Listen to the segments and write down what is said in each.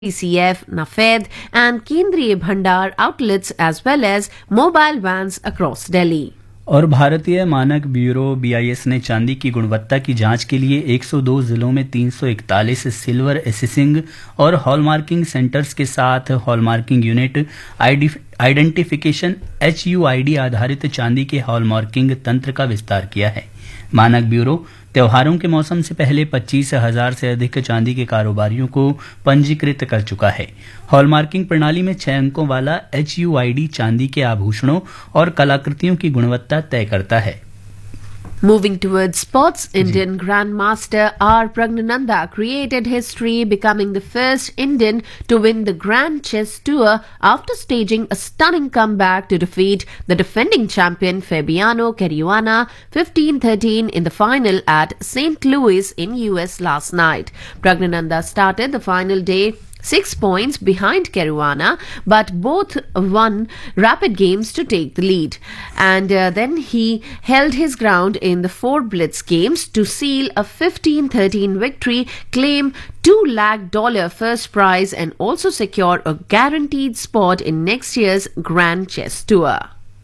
PCF, NAFED and Kendriya Bhandar outlets as well as mobile vans across Delhi. और भारतीय मानक bureau BIS ने चांदी की गुणवत्ता की जांच के लिए 102 जिलों में 341 सिल्वर एसेसिंग और हॉलमार्किंग सेंटर्स के साथ हॉलमार्किंग यूनिट आइडेंटिफिकेशन HUID आधारित चांदी के हॉलमार्किंग तंत्र का विस्तार किया है। मानक ब्यूरो त्योहारों के मौसम से पहले 25,000 से अधिक चांदी के कारोबारियों को पंजीकृत कर चुका है। हॉलमार्किंग प्रणाली में 6 अंकों वाला HUID चांदी के आभूषणों और कलाकृतियों की गुणवत्ता तय करता है। Moving towards sports, Indian Grandmaster R. Pragnananda created history, becoming the first Indian to win the Grand Chess Tour after staging a stunning comeback to defeat the defending champion Fabiano Caruana 15-13 in the final at St. Louis in US last night. Pragnananda started the final day 6 points behind Caruana, but both won rapid games to take the lead. And then he held his ground in the 4 blitz games to seal a 15-13 victory, claim $2 lakh first prize and also secure a guaranteed spot in next year's Grand Chess Tour.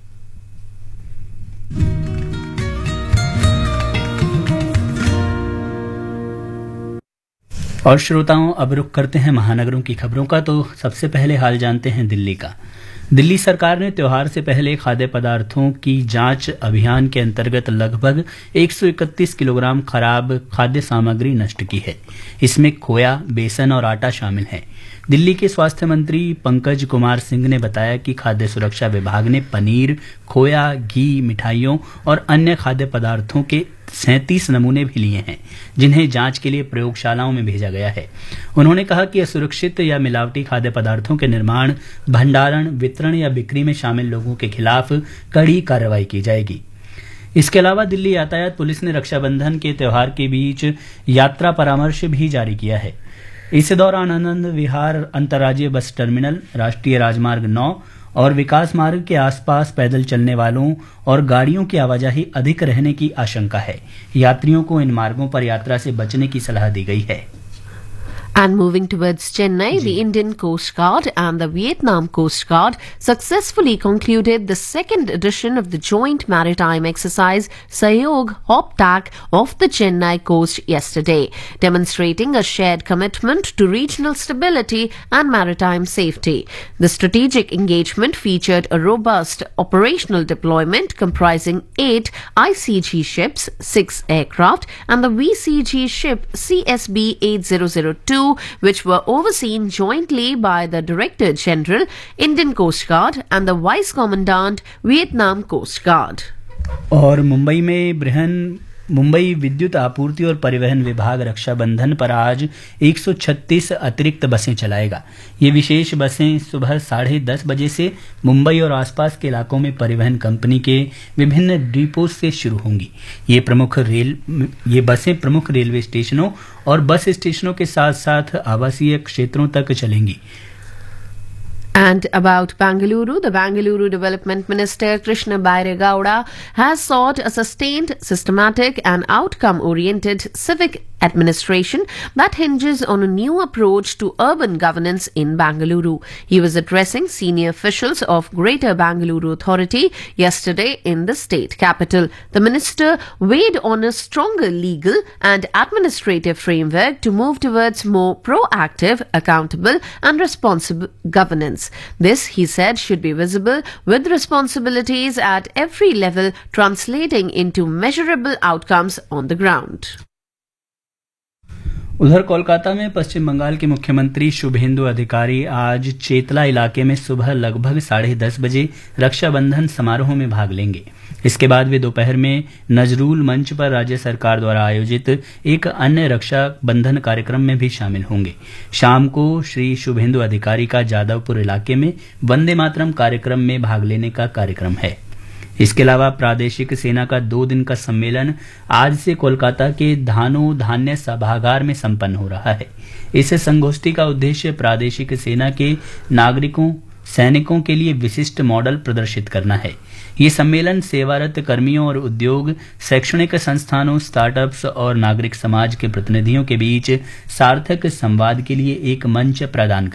और श्रोताओं, अब रुख करते हैं महानगरों की खबरों का। तो सबसे पहले हाल जानते हैं दिल्ली का। दिल्ली सरकार ने त्योहार से पहले खाद्य पदार्थों की जांच अभियान के अंतर्गत लगभग 131 किलोग्राम खराब खाद्य सामग्री नष्ट की है। इसमें खोया, बेसन और आटा शामिल है। दिल्ली के स्वास्थ्य मंत्री पंकज कुमार सिंह ने बताया कि खाद्य सुरक्षा विभाग ने पनीर, खोया, घी, मिठाइयों और अन्य खाद्य पदार्थों के 37 नमूने भी लिए हैं, जिन्हें जांच के लिए प्रयोगशालाओं में भेजा गया है। उन्होंने कहा कि असुरक्षित या मिलावटी खाद्य पदार्थों के निर्माण, भंडारण, वितरण या बिक्री में शामिल लोगों के खिलाफ कड़ी कार्रवाई की जाएगी। इसके अलावा दिल्ली यातायात पुलिस ने रक्षाबंधन के त्योहार के बीच यात्रा परामर्श भी जारी किया है। इस दौरान आनंद विहार अंतर्राज्यीय बस टर्मिनल, राष्ट्रीय राजमार्ग 9 और विकास मार्ग के आसपास पैदल चलने वालों और गाड़ियों की आवाजाही अधिक रहने की आशंका है। यात्रियों को इन मार्गों पर यात्रा से बचने की सलाह दी गई है। And moving towards Chennai, the Indian Coast Guard and the Vietnam Coast Guard successfully concluded the second edition of the joint maritime exercise Sahyog HOPTAC of the Chennai coast yesterday, demonstrating a shared commitment to regional stability and maritime safety. The strategic engagement featured a robust operational deployment comprising 8 ICG ships, 6 aircraft, and the VCG ship CSB 8002, which were overseen jointly by the Director General, Indian Coast Guard and the Vice Commandant, Vietnam Coast Guard. और मुंबई विद्युत आपूर्ति और परिवहन विभाग रक्षाबंधन पर आज 136 अतिरिक्त बसें चलाएगा। ये विशेष बसें सुबह 10:30 बजे से मुंबई और आसपास के इलाकों में परिवहन कंपनी के विभिन्न डिपो से शुरू होंगी। ये बसें प्रमुख रेलवे स्टेशनों और बस स्टेशनों के साथ साथ आवासीय क्षेत्रों तक चलेंगी। And about Bangalore, the Bangalore Development Minister Krishna Bairegowda has sought a sustained, systematic and outcome-oriented civic administration that hinges on a new approach to urban governance in Bangalore. He was addressing senior officials of Greater Bangalore Authority yesterday in the state capital. The minister weighed on a stronger legal and administrative framework to move towards more proactive, accountable and responsible governance. This, he said, should be visible with responsibilities at every level translating into measurable outcomes on the ground. उधर कोलकाता में पश्चिम बंगाल के मुख्यमंत्री शुभेंदु अधिकारी आज चेतला इलाके में सुबह लगभग 10:30 बजे रक्षाबंधन समारोह में भाग लेंगे। इसके बाद वे दोपहर में नजरूल मंच पर राज्य सरकार द्वारा आयोजित एक अन्य रक्षा बंधन कार्यक्रम में भी शामिल होंगे। शाम को श्री शुभेंदु अधिकारी का जादवपुर इलाके में वंदे मातरम कार्यक्रम में भाग लेने का कार्यक्रम है। इसके अलावा प्रादेशिक सेना का 2 दिन का सम्मेलन आज से कोलकाता के धान्य सभागार में संपन्न हो रहा है। इस संगोष्ठी का उद्देश्य प्रादेशिक सेना के नागरिकों, सैनिकों के लिए विशिष्ट मॉडल प्रदर्शित करना है। ये सम्मेलन सेवारत कर्मियों और उद्योग, शैक्षणिक संस्थानों, स्टार्टअप्स और नागरिक समाज के प्रतिनिधियों के बीच सार्थक संवाद के लिए एक मंच प्रदान